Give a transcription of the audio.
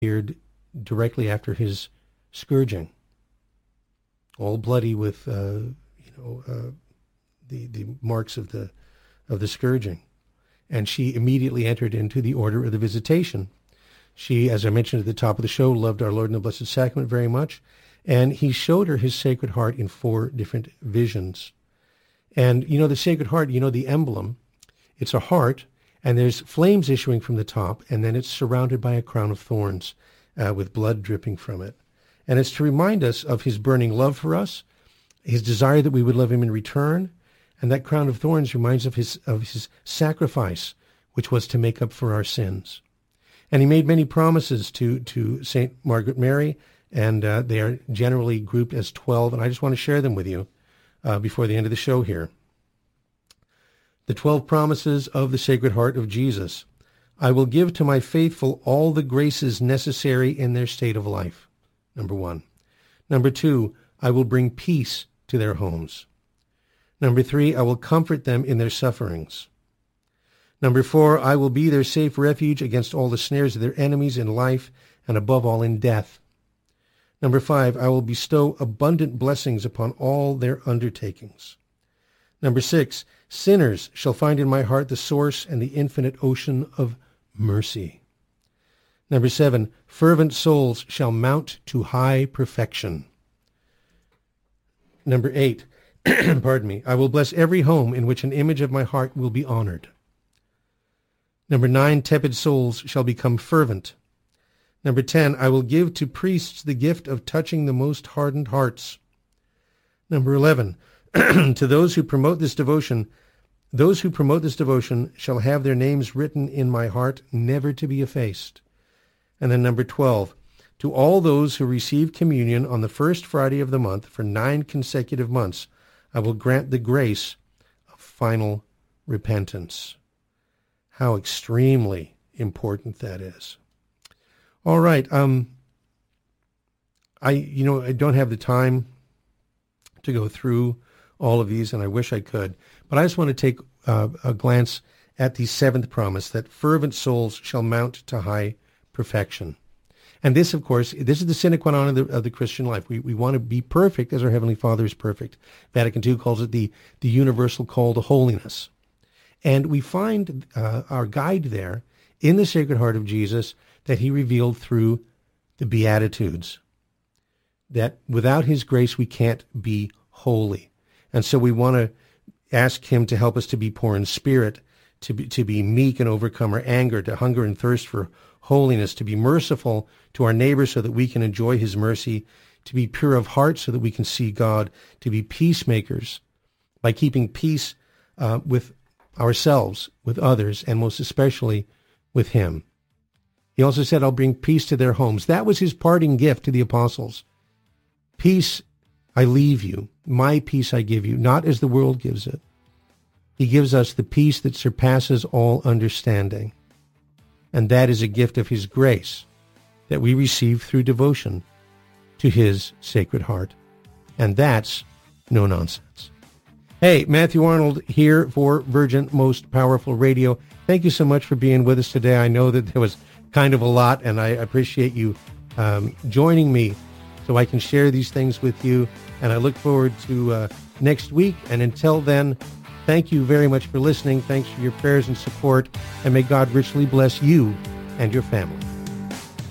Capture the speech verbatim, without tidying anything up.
appeared directly after his scourging, all bloody with, uh, you know, uh, the the marks of the of the scourging, and she immediately entered into the order of the Visitation. She, as I mentioned at the top of the show, loved our Lord in the Blessed Sacrament very much, and he showed her his Sacred Heart in four different visions. And you know, the Sacred Heart, you know, the emblem, it's a heart, and there's flames issuing from the top, and then it's surrounded by a crown of thorns uh, with blood dripping from it. And it's to remind us of his burning love for us, his desire that we would love him in return, and that crown of thorns reminds us of his, of his sacrifice, which was to make up for our sins. And he made many promises to, to Saint Margaret Mary, and uh, they are generally grouped as twelve, and I just want to share them with you uh, before the end of the show here. The twelve promises of the Sacred Heart of Jesus. I will give to my faithful all the graces necessary in their state of life. Number one. Number two, I will bring peace to their homes. Number three, I will comfort them in their sufferings. Number four, I will be their safe refuge against all the snares of their enemies in life and above all in death. Number five, I will bestow abundant blessings upon all their undertakings. Number six, sinners shall find in my heart the source and the infinite ocean of mercy. Number seven, fervent souls shall mount to high perfection. Number eight, pardon me, I will bless every home in which an image of my heart will be honored. Number nine, tepid souls shall become fervent. Number ten, I will give to priests the gift of touching the most hardened hearts. Number eleven, to those who promote this devotion, those who promote this devotion shall have their names written in my heart, never to be effaced. And then number twelve, to all those who receive communion on the first Friday of the month for nine consecutive months, I will grant the grace of final repentance. How extremely important that is. All right. Um, I, you know, I don't have the time to go through all of these, and I wish I could. But I just want to take uh, a glance at the seventh promise, that fervent souls shall mount to high perfection. And this, of course, this is the sine qua non of the, of the Christian life. We we want to be perfect as our Heavenly Father is perfect. Vatican Two calls it the, the universal call to holiness. And we find uh, our guide there in the Sacred Heart of Jesus that he revealed through the Beatitudes, that without his grace we can't be holy. And so we want to ask him to help us to be poor in spirit, to be, to be meek and overcome our anger, to hunger and thirst for holiness, to be merciful to our neighbor so that we can enjoy his mercy, to be pure of heart so that we can see God, to be peacemakers by keeping peace uh, with ourselves, with others, and most especially with him. He also said, I'll bring peace to their homes. That was his parting gift to the apostles. Peace I leave you, my peace I give you, not as the world gives it. He gives us the peace that surpasses all understanding. And that is a gift of his grace that we receive through devotion to his Sacred Heart. And that's no nonsense. Hey, Matthew Arnold here for Virgin Most Powerful Radio. Thank you so much for being with us today. I know that there was kind of a lot, and I appreciate you um, joining me so I can share these things with you. And I look forward to uh, next week. And until then, thank you very much for listening. Thanks for your prayers and support. And may God richly bless you and your family.